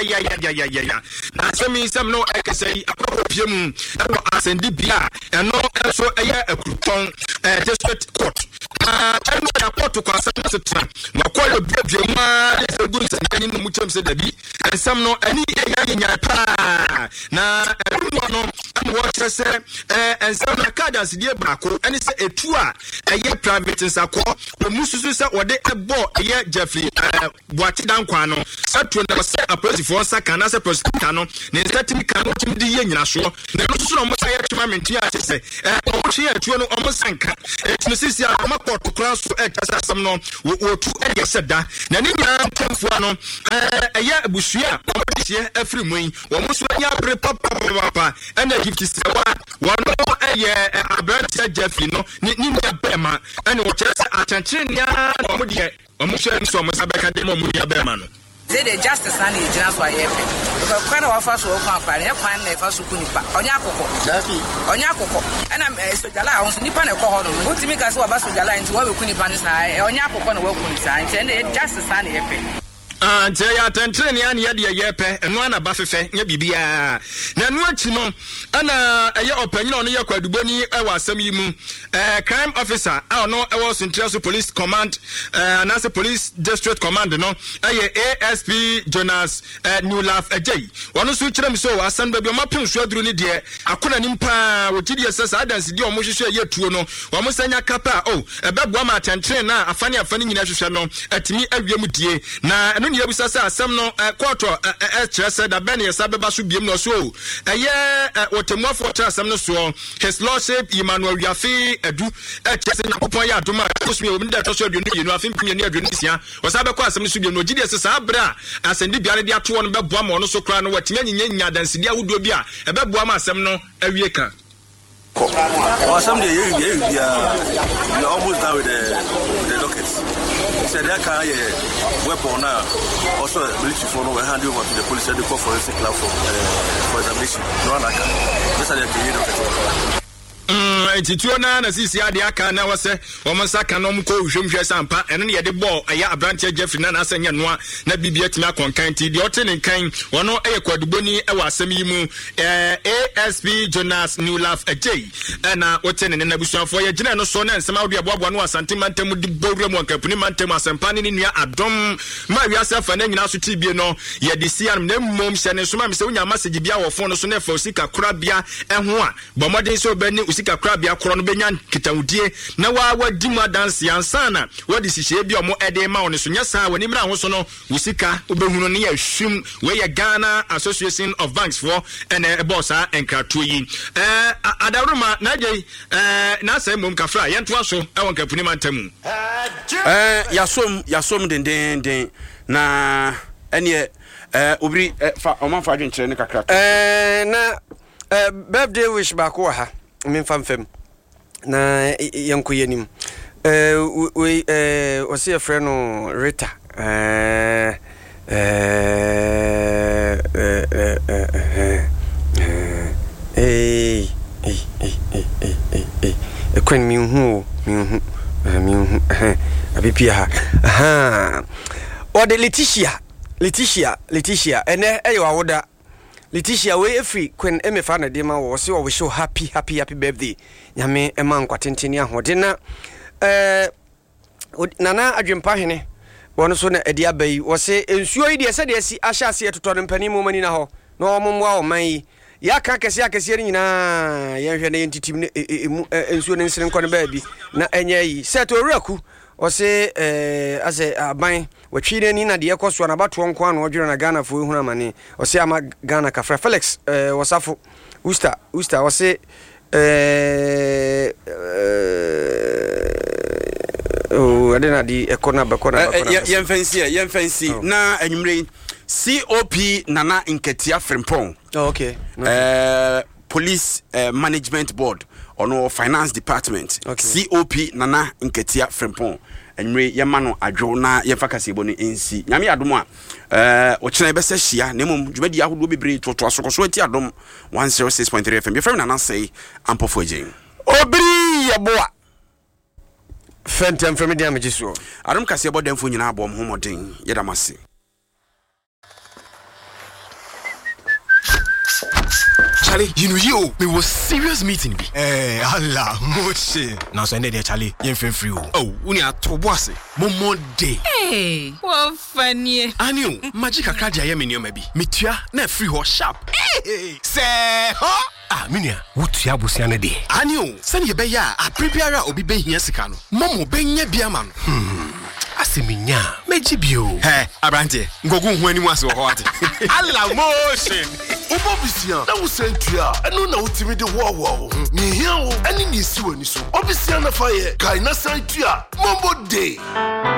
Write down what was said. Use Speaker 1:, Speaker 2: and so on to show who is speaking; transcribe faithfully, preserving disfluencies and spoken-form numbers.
Speaker 1: ya ya ya ya ya ya na so mi sam no e kesai akoko piemu e wo asendi bia e no so e ya akuton eh district court ah eno ya court ko asem so tra makoyo bia ma e gu nsani no mutem se dabi ensam no ani ya nya pa na no no am wo trese eh ensam na cadence die brako eni se etu a eye private nsako omususu se wode ebo eye Jeffrey eh boati dankwa no satu na se apolice for saka na se prosecutor no ne statimi kan no tim di ye nyina so na no so no mo say atuma menti a se eh o hwe atu no o mo sanka etino sisi a ma court class so e kasa sam no wo tu e ye seda na ni nya temfo no eh eye abusua o mo di se afri mu yi wo mo so nya pre papa papa and gift is one one eye Abrant Jeffrey no ni ni bema and wo kire se attention ya o mo di o mo so so mo sabeka de mo mo ya bema no
Speaker 2: they the justice and the just why every because kind of offer so come para e kwan na fa so kunipa onya akoko dafi onya akoko and am so jala on nipa na ko ho no utimi ka se wa ba so jala nti wa be kunipa ni sa onya akoko na wa kunipa nti and the justice and every
Speaker 1: ah ntia ya tentre ne ane ye de yepe eno ana ba fefe nya bibia na enu achi no ana eye opanyina ono ye kwaduboni e wa asam yi mu eh crime officer a ono e was Central Police Command eh na police district command no eye A S P Jonas eh, New Life Ajay wono so kire mi so wa asam ba bi o mapem so aduru ni de akona nimpa wotidi esesa adanse di o mo hwehwe ye tuo no wo mo sanya kapa oh e beboa ma tentre na afane afane nyina hwehwe no atimi awiem die na eno ni ebusa sa asem no court e chere da ben ye sabeba so biem no so eye otemuafo tra asem no so his lordship Emmanuel Yafi edu e chere na popon ya adoma kosu ye omda to so aduonu ye no afim pim ye aduonu sia wasabe kwa asem no so biem no gidi esesa abra asendi biare de ato no beboa ma no so kra no watimi nyinya nya danse dia wudo bi a e beboa ma asem no awie kan
Speaker 3: or some day you you you are almost done with the with the dockets. Said that kind of weapon now also military for no hand over to the police and the call forensic lab for uh, for examination. No one can. This are the dockets.
Speaker 1: Mm, etitu na na sisi ade aka na wose wo monsa ka no mko hwemhwe sampa eno ne yede ball aya Abrante Jeffrey na na asanya noa na bibia timi akonkan ti de ote ne kan wono eye kwaduboni e wa asam yi mu eh A S P Jonas New Life Ajay na ote ne na busuafo ye gina no so na nsema wo aboabo no asante mantam di bowre mu ankapuni mantam asempa ne nua adom ma wiase fa na nyina so ti bie no ye de sia na mmom hye ne so ma me se wonya message bia wo fon no so na fa usika kura bia eho a bomodin so bani usika kura bia kro no benya kitawudie na wa wadi mu dance yansana wadi sihye bia omo ede ma woni so nya sa woni mra ho so no usika obehunu ne ya hwim we ya Ghana Association of Banks for ene bossa enkrato yi eh adaruma na je eh na sai mum kafra yento aso e won kapuni mantamu
Speaker 4: eh yasom yasom den den den na ene eh obri fa oman fa adwen kire ne kakra
Speaker 5: eh na birthday wish ba ko ha min fam fam na yanko yenim eh we eh wasi friend no Rita eh eh eh eh eh eh eh ekwen mi hu mi hu mi hu eh abipia ha aha o de Letitia Letitia Letitia ene eyo awoda Letitia we every Queen Emefa na de ma wo se wo show happy happy happy birthday nyame e man kwatenteni ahode na eh nana adwempa hene wono so na edi abai wo se ensuo yi de se de si ahya se etoto no mpani mo mani na ho na wo momwa wo man yi ya ka kese akese ni nyina ye hwe na yentitim ensuo ne nsire nkɔ ne baabi na enye yi se to raku wo se eh ase aban watwire ni na de ekoso na bato nko an odwere na Ghana fo ehunu amane wo se ama Ghana kafra Felix eh wasafo usta usta wo se eh oh adena di ekona bakona bakona
Speaker 4: yen fancy yen fancy na anwumre C O P Nana Nketia Frimpong.
Speaker 5: Oh, okay.
Speaker 4: Uh, Police uh, Management Board or no Finance Department. Okay. C O P Nana Nketia Frimpong. Anyway, yamano adwo na yefakase boni nsi. Nyame adom a eh ochena be se hia na mum dwumadi ahodo bebre toto asokoso ati adom one oh six point three F M. Be frem Nana say ampofo agyen.
Speaker 5: Obri yeboa. Fentem from dia mejiso.
Speaker 4: Adom kase bodemfo nyina abom homodin yedamase.
Speaker 6: Charlie, you know you, we was serious meeting be.
Speaker 7: Eh, Allah, moche. Now so there Charlie, you feel free.
Speaker 6: Oh, we are to boss. Momo day.
Speaker 8: Hey, what funny.
Speaker 6: Anu, magic akaja ya minyo maybe. Mitua na free ho sharp.
Speaker 7: Hey, say, huh? Ah, minia, wutia busiane de.
Speaker 6: Anu, send ye be ya, a prepare obi be here sikano. Momo be nye biaman.
Speaker 7: Hmm. Asiminya, mejibio.
Speaker 6: Hey, Abrante, ngogu hu animu ase wo ho ate.
Speaker 7: Allah motion.
Speaker 9: Obo bisia, na wo sentua, eno na utimi de wo wo. Ni hia wo, ani ni si wani so. Obisia na fa ye, kai na sentua, mombo day.